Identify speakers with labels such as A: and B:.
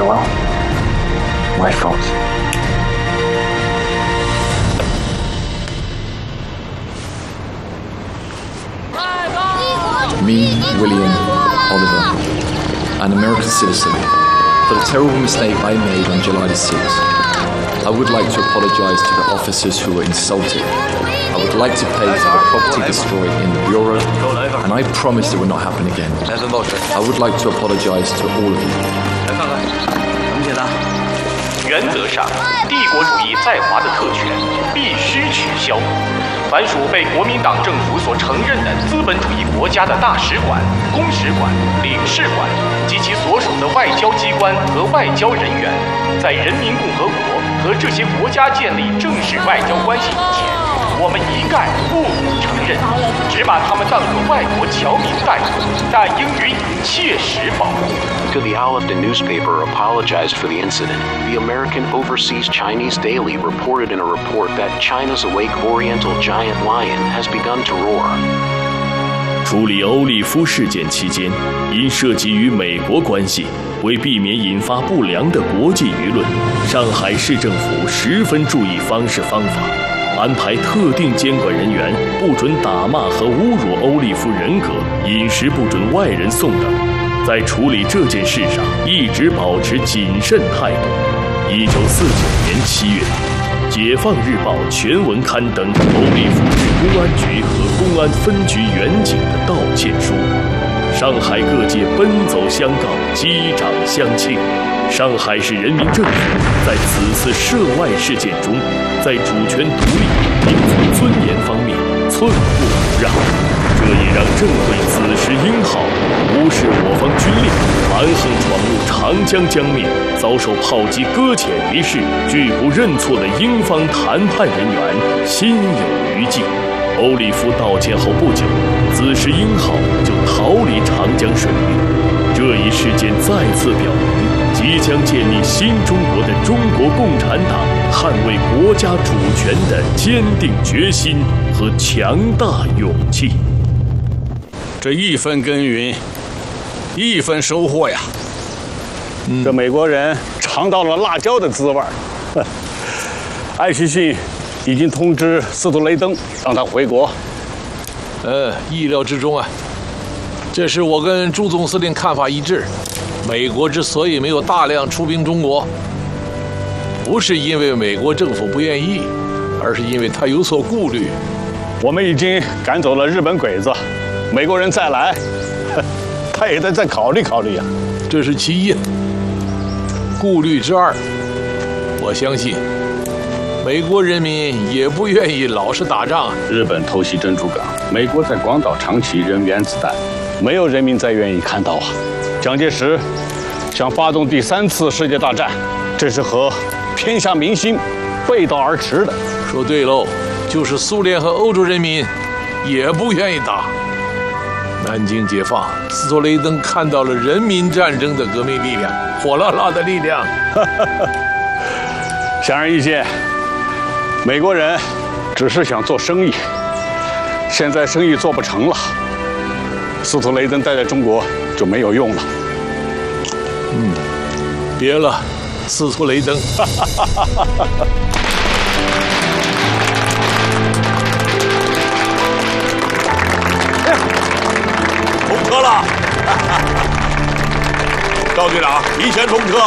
A: well, my fault.
B: Me, William Oliver, an American citizen, for the terrible mistake I made on July the 6th. I would like to apologize to the officers who were insulted. I would like to pay for the property destroyed in the Bureau, and I promise it will not happen again. I would like to apologize to all of you.
C: 原则上，帝国主义在华的特权必须取消。凡属被国民党政府所承认的资本主义国家的大使馆、公使馆、领事馆及其所属的外交机关和外交人员，在人民共和国和这些国家建立正式外交关系以前，我们一概不承认，只把他们当作外国侨民待遇，但应予以切实保护。
D: To the Alifton newspaper apologized for the incident. The American Overseas Chinese Daily reported in a report that China's awake Oriental giant lion has begun to roar.
E: 处理欧利夫事件期间，因涉及与美国关系，为避免引发不良的国际舆论，上海市政府十分注意方式方法，安排特定监管人员不准打骂和侮辱欧利夫人格，饮食不准外人送等。在处理这件事上，一直保持谨慎态度。1949年7月，《解放日报》全文刊登欧利夫市公安局和公安分局员警的道歉书，上海各界奔走相告，击掌相庆。上海市人民政府在此次涉外事件中，在主权独立、民族尊严方面寸步不让。这也让郑会此时英号无视我方军令，蛮横闯入长江江面，遭受炮击搁浅一事，拒不认错的英方谈判人员心有余悸。欧利夫道歉后不久，此时英号就逃离长江水域。这一事件再次表明，即将建立新中国的中国共产党捍卫国家主权的坚定决心和强大勇气。
F: 这一分耕耘，一分收获呀！这美国人尝到了辣椒的滋味儿。艾希逊已经通知斯图雷登让他回国。
G: 意料之中啊。这是我跟朱总司令看法一致。美国之所以没有大量出兵中国，不是因为美国政府不愿意，而是因为他有所顾虑。
F: 我们已经赶走了日本鬼子。美国人再来，他也得再考虑考虑呀。
G: 这是其一。顾虑之二，我相信美国人民也不愿意老是打仗。
F: 日本偷袭珍珠港，美国在广岛、长崎扔原子弹，没有人民再愿意看到啊。蒋介石想发动第3次世界大战，这是和天下民心背道而驰的。
G: 说对喽，就是苏联和欧洲人民也不愿意打。南京解放，斯托雷登看到了人民战争的革命力量，火辣辣的力量。
F: 显而易见，美国人只是想做生意，现在生意做不成了，斯托雷登待在中国就没有用了。
G: 别了，斯托雷登。
H: 通车了，赵队长提前通车。